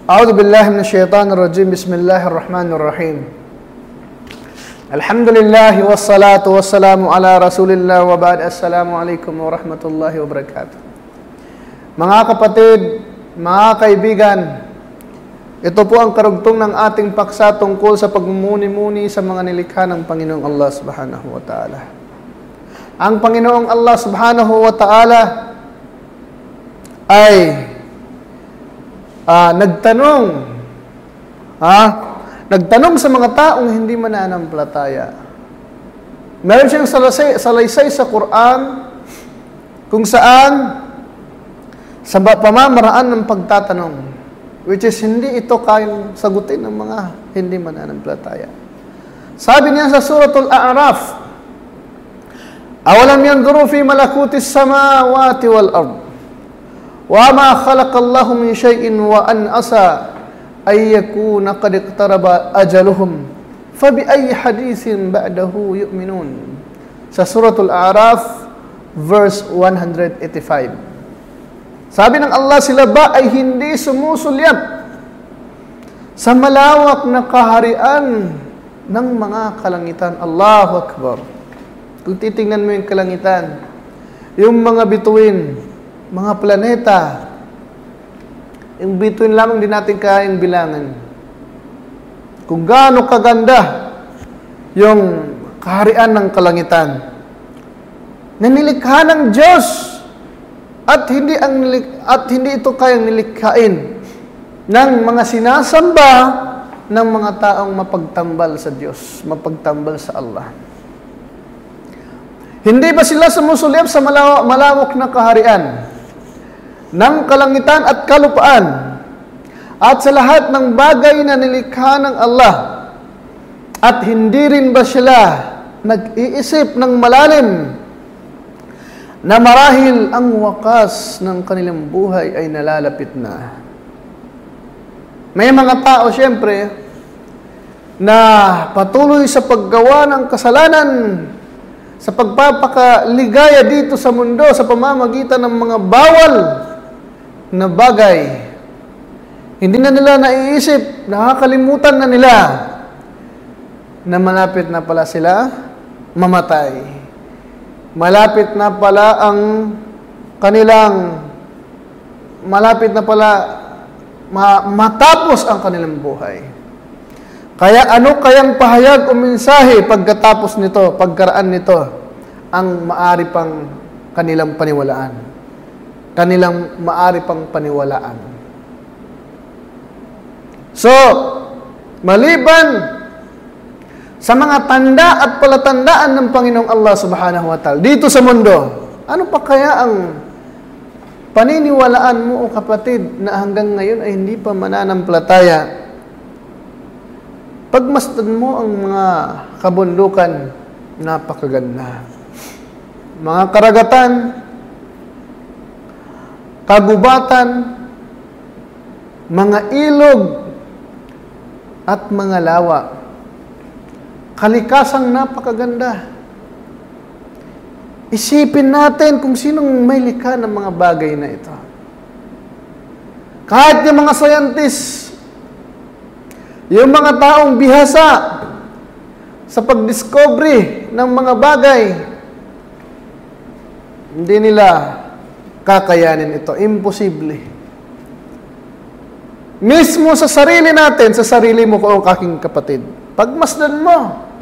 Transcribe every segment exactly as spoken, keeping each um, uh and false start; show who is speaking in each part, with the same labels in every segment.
Speaker 1: A'udzu billahi minasyaitonir rajim. Bismillahirrahmanirrahim. Alhamdulillah wassalatu wassalamu ala Rasulillah wa ba'd. Assalamualaikum warahmatullahi wabarakatuh. Mga kapatid, mga kaibigan, ito po ang karugtong ng ating paksa tungkol sa pagmumuni-muni sa mga nilikha ng Panginoong Allah Subhanahu wa Ta'ala. Ang Panginoong Allah Subhanahu wa Ta'ala ay uh, nagtanong, ha? Nagtanong sa mga taong hindi mananampalataya. Meron siyang salaysay, salaysay sa Quran kung saan sa pamamaraan ng pagtatanong, which is hindi ito kayang sagutin ng mga hindi mananampalataya. Sabi niya sa Suratul A'raf, awalam yanzuru fi malakutis samawati wal ard wa ma khalaqallahu min shay'in wa an asa ay yakuna qad iqtaraba ajaluhum fa bi ayyi hadithin ba'dahu yu'minun. Sa Suratul A'raf verse one eighty-five. Sabi ng Allah, sila ba ay hindi sumusulyap sa malawak na kaharian ng mga kalangitan? Allahu Akbar. Kung titingnan mo yung kalangitan, yung mga bituin, mga planeta, yung bituin lamang din natin kayang bilangan. Kung gaano kaganda yung kaharian ng kalangitan, na nilikha ng Diyos, at hindi ang at hindi ito kayang nilikhain ng mga sinasamba ng mga taong mapagtambal sa Diyos, mapagtambal sa Allah. Hindi ba sila sumusulyap sa malawak, malawak na kaharian ng kalangitan at kalupaan at sa lahat ng bagay na nilikha ng Allah, at hindi rin ba sila nag-iisip ng malalim na marahil ang wakas ng kanilang buhay ay nalalapit na? May mga tao siyempre na patuloy sa paggawa ng kasalanan, sa pagpapakaligaya dito sa mundo sa pamamagitan ng mga bawal na bagay. Hindi na nila naiisip, nakakalimutan na nila na malapit na pala sila mamatay. Malapit na pala ang kanilang, malapit na pala ma- matapos ang kanilang buhay. Kaya ano kayang pahayag o mensahe pagkatapos nito, pagkaraan nito, ang maari pang kanilang paniwalaan? Kanilang maari pang paniwalaan. So, maliban sa mga tanda at palatandaan ng Panginoong Allah Subhanahu wa Ta'ala dito sa mundo, ano pa kaya ang paniniwalaan mo, o kapatid, na hanggang ngayon ay hindi pa mananampalataya? Pagmasdan mo ang mga kabundukan, napakaganda. Mga karagatan, kagubatan, mga ilog, at mga lawa. Kalikasang napakaganda. Isipin natin kung sinong may likha ng mga bagay na ito. Kahit yung mga scientists, yung mga taong bihasa sa pagdiscovery ng mga bagay, hindi nila kakayanin ito. Imposible. Mismo sa sarili natin, sa sarili mo ko, aking kapatid, pagmasdan mo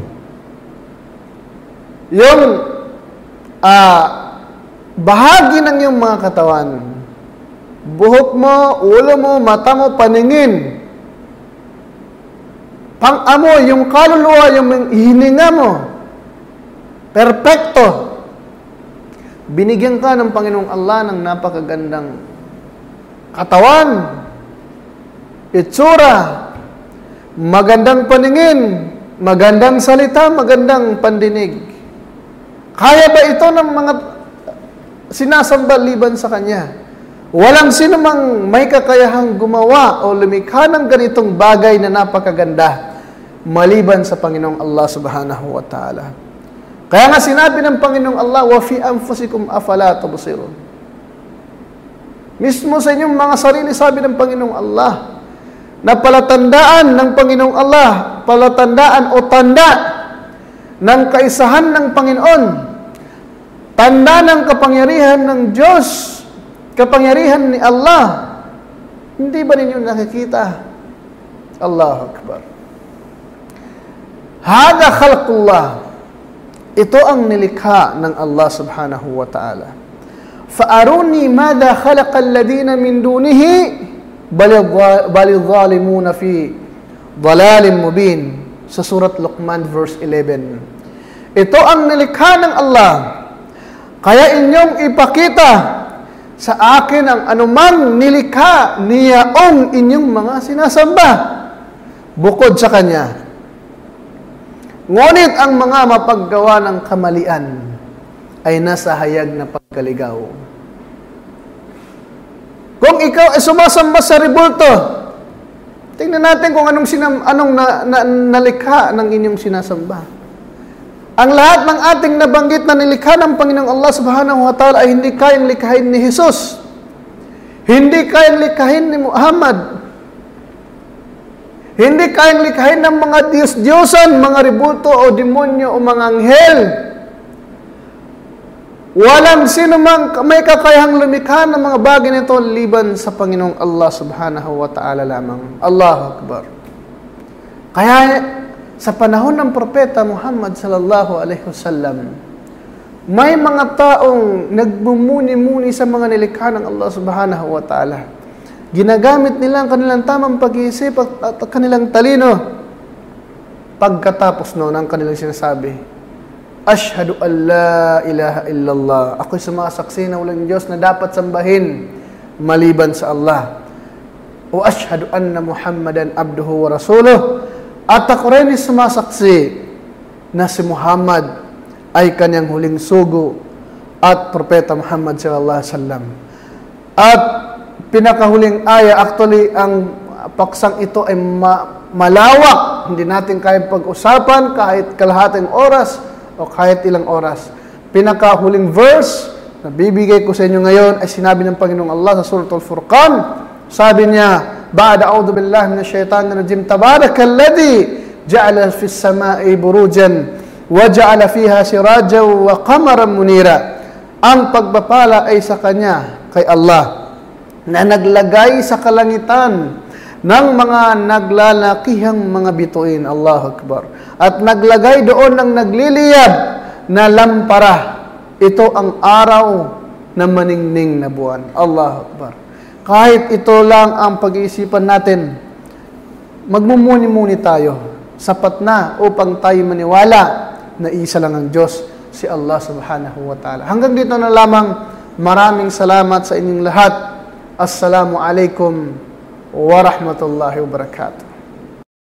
Speaker 1: yung uh, bahagi ng iyong mga katawan, buhok mo, ulo mo, mata mo, paningin, pang-amo, yung kaluluwa, yung hininga mo, perpekto. Binigyan ka ng Panginoong Allah ng napakagandang katawan, itsura, magandang paningin, magandang salita, magandang pandinig. Kaya ba ito ng mga sinasamba liban sa Kanya? Walang sino mang may kakayahang gumawa o lumikha ng ganitong bagay na napakaganda maliban sa Panginoong Allah Subhanahu wa Ta'ala. Kaya nga sinabi ng Panginoong Allah, wa fi anfusikum afala tubsirun. Mismo sa inyong mga sarili, sabi ng Panginoong Allah, na palatandaan ng Panginoong Allah, palatandaan o tanda ng kaisahan ng Panginoon, tanda ng kapangyarihan ng Diyos, kapangyarihan ni Allah. Hindi ba ninyo nakikita? Allahu Akbar. Hada khalqullah. Ito ang nilikha ng Allah subhanahu wa ta'ala. Fa'aruni madha khalaqa alladhina min dunihi bali zalimuna fi dalalin mubin. Sa surat Luqman verse eleven. Ito ang nilikha ng Allah. Kaya inyong ipakita sa akin ang anumang nilikha niyaong inyong mga sinasamba bukod sa Kanya. Ngunit ang mga mapaggawa ng kamalian ay nasa hayag na pagkaligaw. Kung ikaw ay sumasamba sa rebulto, tingnan natin kung anong, sinam, anong na, na, nalikha ng inyong sinasamba. Ang lahat ng ating nabanggit na nilikha ng Panginoong Allah subhanahu wa ta'ala ay hindi kayang likhain ni Jesus. Hindi kayang likhain ni Muhammad. Hindi kayang likhain ng mga Diyos-Diyosan, mga rebulto o demonyo o mga anghel. Walang sino mang may kakayahang lumikha ng mga bagay nito liban sa Panginoong Allah subhanahu wa ta'ala lamang. Allahu Akbar. Kaya sa panahon ng Propeta Muhammad sallallahu alaihi wasallam, may mga taong nagmumuni-muni sa mga nilikha ng Allah subhanahu wa ta'ala. Ginagamit nila ang kanilang tamang pag-iisip at kanilang talino. Pagkatapos noon ang kanilang sinasabi, Ashhadu an la ilaha illallah. Ako'y sumasaksi na walang Diyos na dapat sambahin maliban sa Allah. O ashhadu anna Muhammadan abduhu wa rasuluh. At ako rin ay sumasaksi na si Muhammad ay kanyang huling sugo at Propeta Muhammad sallallahu alaihi wasallam. At pinakahuling aya, actually, ang paksang ito ay ma- malawak. Hindi natin kaya pag-usapan kahit kalahating oras o kahit ilang oras. Pinakahuling verse na bibigay ko sa inyo ngayon ay sinabi ng Panginoong Allah sa Suratul Furqan. Sabi niya, Ba'da a'udhu billahi minash shaitanir rajim, Tabarakalladhi ja'ala fis sama'i burujan wa ja'ala fiha sirajan wa qamaran munira. Ang pagpapala ay sa Kanya, kay Allah, na naglagay sa kalangitan ng mga naglalakihang mga bituin. Allahu Akbar. At naglagay doon ng nagliliyab na lampara. Ito ang araw na maningning na buwan. Allahu Akbar. Kahit ito lang ang pag-iisipan natin, magmumuni-muni tayo. Sapat na upang tayo maniwala na isa lang ang Diyos, si Allah subhanahu wa ta'ala. Hanggang dito na lamang. Maraming salamat sa inyong lahat. Assalamu alaikum wa rahmatullahi wa barakatuh.